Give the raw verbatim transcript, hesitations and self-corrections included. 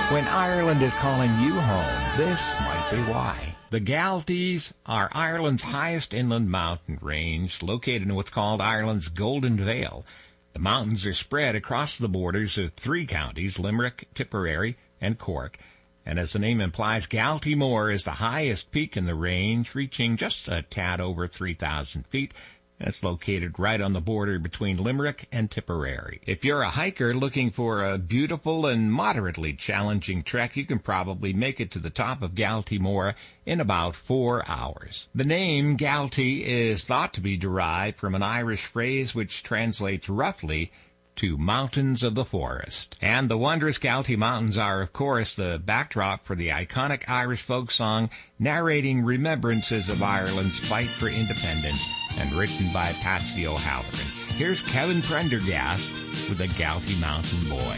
When Ireland is calling you home, this might be why. The Galties are Ireland's highest inland mountain range, located in what's called Ireland's Golden Vale. The mountains are spread across the borders of three counties, Limerick, Tipperary, and Cork. And as the name implies, Galtymore is the highest peak in the range, reaching just a tad over three thousand feet. And it's located right on the border between Limerick and Tipperary. If you're a hiker looking for a beautiful and moderately challenging trek, you can probably make it to the top of Galtymore in about four hours. The name Galtee is thought to be derived from an Irish phrase which translates roughly to mountains of the forest. And the wondrous Galtee Mountains are, of course, the backdrop for the iconic Irish folk song narrating remembrances of Ireland's fight for independence and written by Patsy O'Halloran. Here's Kevin Prendergast with the Galtee Mountain Boy.